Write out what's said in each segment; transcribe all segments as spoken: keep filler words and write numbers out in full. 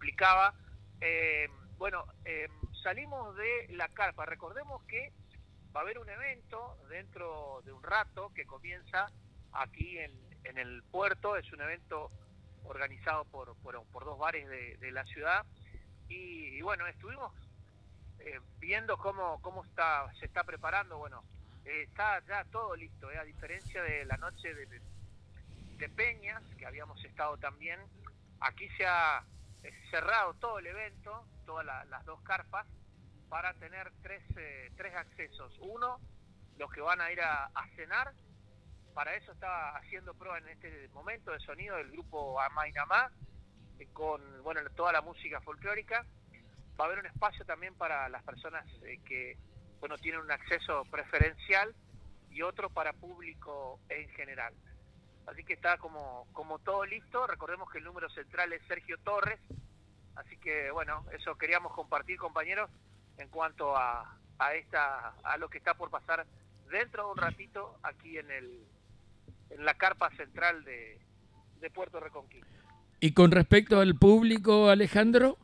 explicaba. Eh, bueno, eh, salimos de la carpa. Recordemos que va a haber un evento dentro de un rato que comienza aquí en, en el puerto. Es un evento organizado por, por, por dos bares de, de la ciudad. Y, y bueno, estuvimos eh, viendo cómo, cómo está, se está preparando. Bueno, eh, está ya todo listo, eh, a diferencia de la noche de, de Peñas, que habíamos estado también. Aquí se ha cerrado todo el evento, todas la, las dos carpas, para tener tres, eh, tres accesos. Uno, los que van a ir a, a cenar. Para eso está haciendo prueba en este momento de sonido del grupo Amainamá, eh, con bueno toda la música folclórica. Va a haber un espacio también para las personas eh, que bueno tienen un acceso preferencial y otro para público en general. Así que está como, como todo listo. Recordemos que el número central es Sergio Torres. Así que bueno, eso queríamos compartir, compañeros, en cuanto a, a esta a lo que está por pasar dentro de un ratito aquí en el en la carpa central de, de Puerto Reconquista. ¿Y con respecto al público, Alejandro?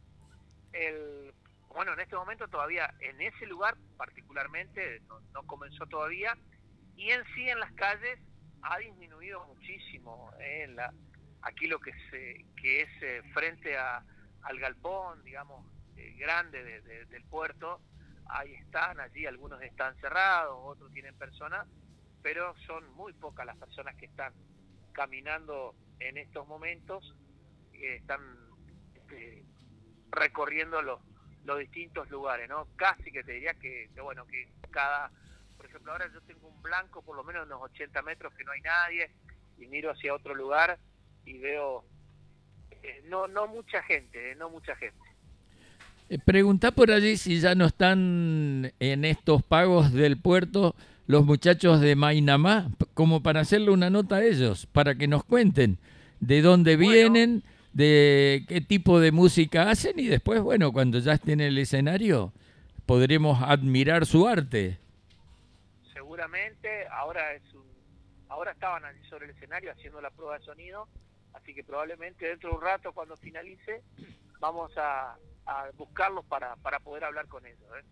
El, bueno, en este momento todavía en ese lugar particularmente no, no comenzó todavía, y en sí en las calles ha disminuido muchísimo. Eh, la, aquí lo que, se, que es eh, frente a, al galpón, digamos, eh, grande de, de, del puerto, ahí están, allí algunos están cerrados, otros tienen personas, pero son muy pocas las personas que están caminando en estos momentos, que están este, recorriendo los, los distintos lugares, ¿no? Casi que te diría que, que, bueno, que cada... Por ejemplo, ahora yo tengo un blanco por lo menos unos ochenta metros que no hay nadie, y miro hacia otro lugar y veo eh, no no mucha gente, eh, no mucha gente. Eh, preguntá por allí si ya no están en estos pagos del puerto los muchachos de Mainamá, como para hacerle una nota a ellos, para que nos cuenten de dónde Bueno, vienen, de qué tipo de música hacen, y después, bueno, cuando ya estén en el escenario, podremos admirar su arte. Seguramente, ahora es un, ahora estaban allí sobre el escenario haciendo la prueba de sonido, así que probablemente dentro de un rato, cuando finalice, vamos a, a buscarlos para, para poder hablar con ellos, ¿eh?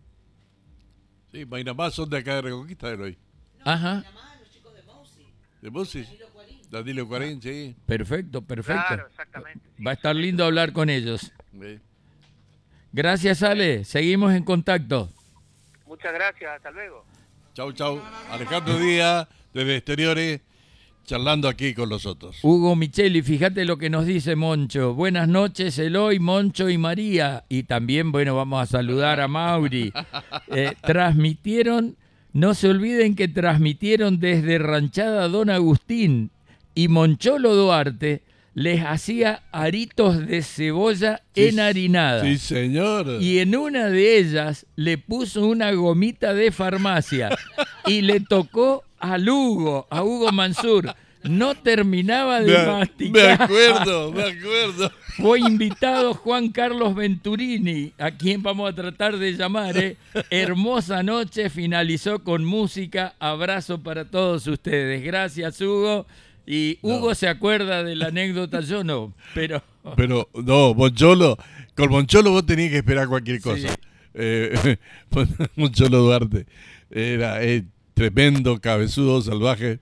Sí, Mainamá son de acá de Reconquista de hoy. No, Ajá. Mainamá, los chicos de Mousi. ¿De Mousi? Danilo Cuarín. Danilo Cuarín, sí. Perfecto, perfecto. Claro, exactamente. Sí, Va a estar lindo hablar con ellos. Sí. Gracias, Ale. Seguimos en contacto. muchas gracias, hasta luego. Chau, chau. Alejandro Díaz, desde Exteriores, charlando aquí con nosotros. Hugo Micheli, fíjate lo que nos dice Moncho. Buenas noches, Eloy, Moncho y María. Y también, bueno, vamos a saludar a Mauri. Eh, transmitieron, no se olviden que transmitieron desde Ranchada Don Agustín, y Moncholo Duarte les hacía aritos de cebolla Sí, enharinada. Sí, señor. Y en una de ellas le puso una gomita de farmacia y le tocó al Hugo, a Hugo Mansur. No terminaba de Me, masticar. me acuerdo, me acuerdo. Fue invitado Juan Carlos Venturini, a quien vamos a tratar de llamar. ¿eh? Hermosa noche, finalizó con música. Abrazo para todos ustedes. Gracias, Hugo. Y Hugo No. se acuerda de la anécdota, yo no, pero... Pero, no, Moncholo, con Moncholo vos tenías que esperar cualquier cosa. Sí. Eh, Moncholo Duarte era eh, tremendo, cabezudo, salvaje.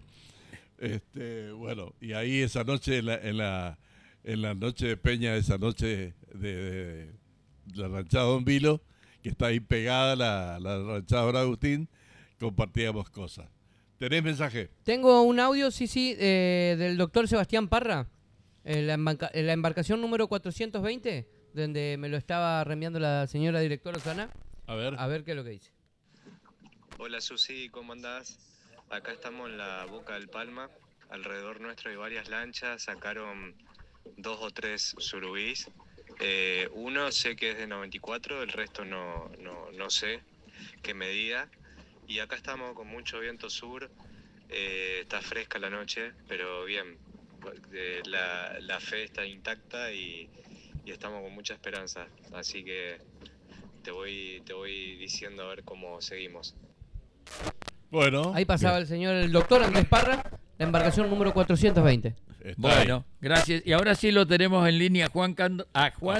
Este, bueno, y ahí esa noche, en la, en la, en la noche de Peña, esa noche de, de, de la ranchada Don Vilo, que está ahí pegada la, la ranchada Don Agustín, compartíamos cosas. ¿Tenés mensaje? Tengo un audio, sí, sí, eh, del doctor Sebastián Parra, en la, embarca- en la embarcación número cuatrocientos veinte, donde me lo estaba reenviando la señora directora Osana. A ver. A ver qué es lo que dice. Hola Susi, ¿cómo andás? Acá estamos en la Boca del Palma. Alrededor nuestro hay varias lanchas. Sacaron dos o tres surubís. Eh, uno sé que es de noventa y cuatro, el resto no, no, no sé qué medida. Y acá estamos con mucho viento sur. Eh, está fresca la noche, pero bien. Eh, la, la fe está intacta y, y estamos con mucha esperanza. Así que te voy, te voy diciendo a ver cómo seguimos. Bueno. Ahí pasaba el señor, el doctor Andrés Parra, la embarcación número cuatrocientos veinte. Está Bueno, ahí. gracias. Y ahora sí lo tenemos en línea Juan Cando- a Juan